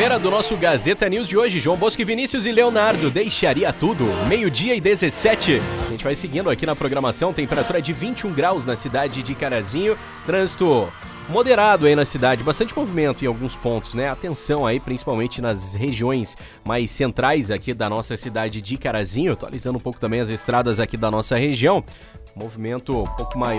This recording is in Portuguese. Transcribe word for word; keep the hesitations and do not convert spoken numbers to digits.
primeira do nosso Gazeta News de hoje. João Bosco e Vinícius e Leonardo, deixaria tudo. Meio-dia e dezessete. A gente vai seguindo aqui na programação. Temperatura de vinte e um graus na cidade de Carazinho. Trânsito moderado aí na cidade, bastante movimento em alguns pontos, né? Atenção aí, principalmente nas regiões mais centrais aqui da nossa cidade de Carazinho, atualizando um pouco também as estradas aqui da nossa região. Movimento um pouco maior.